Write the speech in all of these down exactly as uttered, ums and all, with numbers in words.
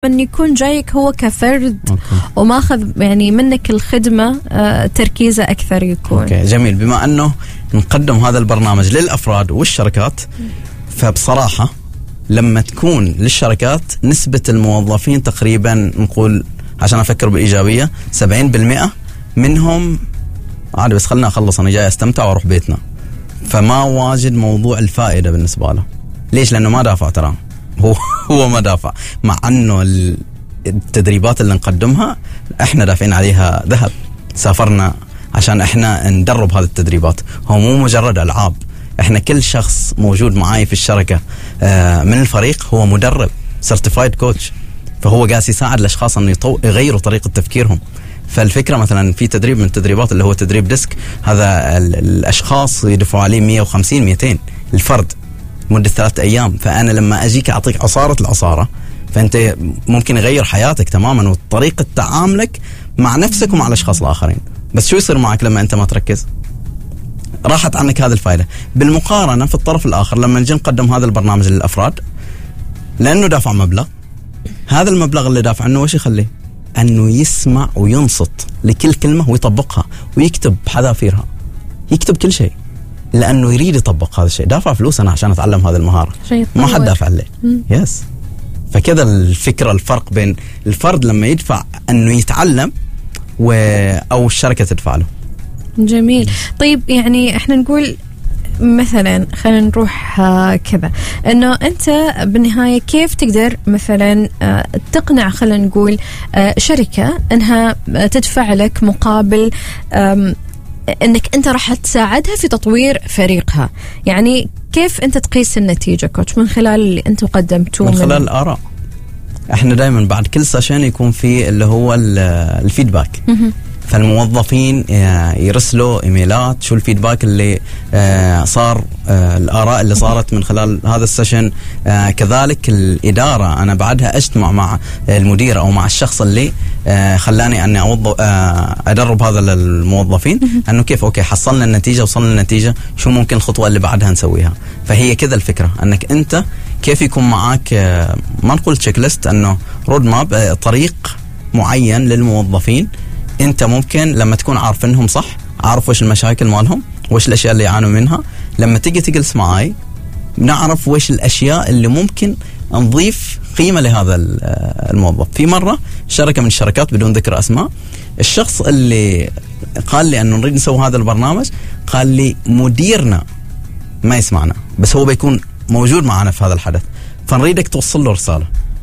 أن يكون جايك هو كفرد أوكي. وماخذ يعني منك الخدمة آه تركيزه أكثر يكون. أوكي. جميل. بما أنه نقدم هذا البرنامج للأفراد والشركات، فبصراحة لما تكون للشركات نسبة الموظفين تقريبا نقول عشان أفكر بإيجابية سبعين بالمئة منهم عادي بس خلنا أخلص أنا جاي أستمتع وأروح بيتنا، فما واجد موضوع الفائدة بالنسبة له. ليش؟ لأنه ما دافع ترى هو هو ما دافع، مع أنه التدريبات اللي نقدمها إحنا دافعين عليها ذهب، سافرنا عشان إحنا ندرب هذه التدريبات. هو مو مجرد ألعاب، إحنا كل شخص موجود معاي في الشركة من الفريق هو مدرب سيرتيفايد كوتش، فهو قاعد يساعد الأشخاص أن يغيروا طريقة تفكيرهم. فالفكرة مثلا في تدريب من التدريبات اللي هو تدريب ديسك، هذا الأشخاص يدفعوا عليه مية وخمسين مئتين الفرد مدة ثلاثة أيام. فأنا لما أجيك أعطيك عصارة العصارة فأنت ممكن يغير حياتك تماما وطريقة تعاملك مع نفسك ومع الأشخاص الآخرين. بس شو يصير معك لما أنت ما تركز؟ راحت عنك هذه الفائدة. بالمقارنة في الطرف الآخر لما نجي نقدم هذا البرنامج للأفراد، لأنه دافع مبلغ، هذا المبلغ اللي دافع عنه وش يخليه؟ أنه يسمع وينصت لكل كلمة ويطبقها ويكتب حذافيرها، يكتب كل شيء، لأنه يريد يطبق هذا الشيء. دافع فلوس أنا عشان أتعلم هذه المهارة، ما حد دافع لي. يس. فكذا الفكرة، الفرق بين الفرد لما يدفع أنه يتعلم و... أو الشركة تدفع له. جميل. طيب يعني احنا نقول مثلا خلينا نروح آه كذا، انه انت بالنهاية كيف تقدر مثلا آه تقنع خلينا نقول آه شركة انها آه تدفع لك مقابل انك انت راح تساعدها في تطوير فريقها؟ يعني كيف انت تقيس النتيجة كوتش من خلال اللي انت قدمته؟ من خلال الآراء. احنا دائما بعد كل سيشن يكون في اللي هو الفيدباك، فالموظفين يرسلوا ايميلات شو الفيدباك اللي صار، الآراء اللي صارت من خلال هذا السيشن. كذلك الإدارة أنا بعدها أجتمع مع المدير أو مع الشخص اللي خلاني أني أوظف أدرب هذا الموظفين أنه كيف أوكي حصلنا النتيجة، وصلنا النتيجة، شو ممكن الخطوة اللي بعدها نسويها. فهي كذا الفكرة، أنك أنت كيف يكون معك ما نقول تشيك ليست، أنه رود ماب، طريق معين للموظفين. انت ممكن لما تكون عارف انهم صح، عارف وش المشاكل مالهم وش الاشياء اللي يعانوا منها، لما تيجي تجلس معاي بنعرف وش الاشياء اللي ممكن نضيف قيمة لهذا الموظف. في مرة شركة من الشركات بدون ذكر اسماء، الشخص اللي قال لي انه نريد نسوي هذا البرنامج قال لي مديرنا ما يسمعنا بس هو بيكون موجود معنا في هذا الحدث، فنريدك توصل له رسالة.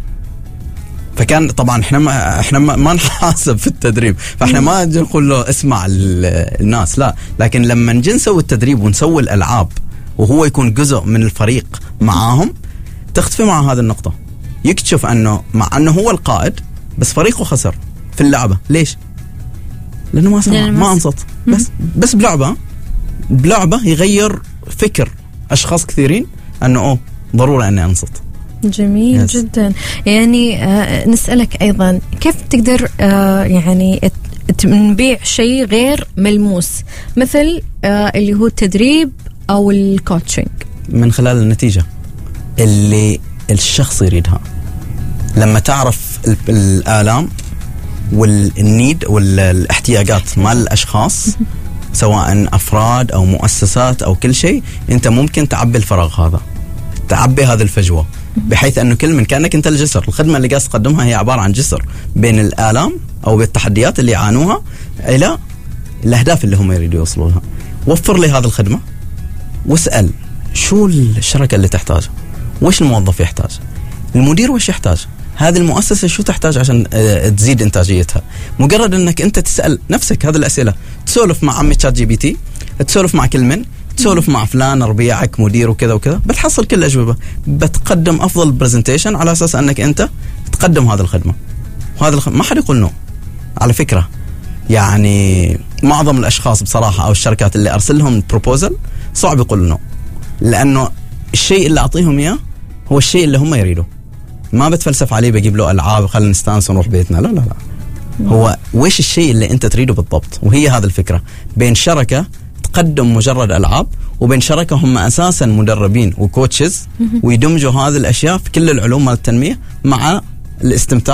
فكان طبعا احنا ما احنا ما نحاسب في التدريب، فاحنا ما نجي نقول له اسمع الناس، لا، لكن لما نجي نسوي التدريب ونسوي الالعاب وهو يكون جزء من الفريق معاهم، تختفي مع هذه النقطة. يكتشف انه مع انه هو القائد بس فريقه خسر في اللعبة. ليش؟ لانه ما سمع، ما انصت. بس بس بلعبة بلعبة يغير فكر اشخاص كثيرين انه اوه ضروري اني انصت. جميل yes. جدا. يعني آه نسألك أيضا كيف تقدر آه يعني نبيع شيء غير ملموس مثل آه اللي هو التدريب أو الكوتشنج؟ من خلال النتيجة اللي الشخص يريدها. لما تعرف الآلام والنيد والاحتياجات مال الأشخاص سواء أفراد أو مؤسسات أو كل شيء، أنت ممكن تعبي الفراغ هذا، تعبي هذه الفجوة، بحيث أنه كل من كأنك أنت الجسر. الخدمة اللي قاعد تقدمها هي عبارة عن جسر بين الآلام أو بالتحديات اللي يعانوها إلى الأهداف اللي هم يريدوا يوصلوا لها. وفر لي هذه الخدمة واسأل شو الشركة اللي تحتاجها، وش الموظف يحتاج، المدير وش يحتاج، هذه المؤسسة شو تحتاج عشان تزيد إنتاجيتها. مجرد أنك أنت تسأل نفسك هذه الأسئلة، تسولف مع عمي تشات جي بي تي، تسولف مع كل من، تسولف مع فلان ربيعك مدير وكذا وكذا، بتحصل كل الأجوبة، بتقدم أفضل برزنتيشن على أساس أنك أنت تقدم هذه الخدمة. وهذا الخدمة ما حد يقول نو على فكرة. يعني معظم الأشخاص بصراحة أو الشركات اللي أرسل لهم بروبوزل صعب يقول نو، لأنه الشيء اللي أعطيهم إياه هو الشيء اللي هم يريدوا. ما بتفلسف عليه بجيب له ألعاب خلينا نستانس ونروح بيتنا، لا لا لا، هو وش الشيء اللي أنت تريده بالضبط. وهي هذا الفكرة بين شركة تقدم مجرد ألعاب وبين شركة هم أساسا مدربين وكوتشز ويدمجوا هذه الأشياء في كل العلوم مال التنمية مع الاستمتاع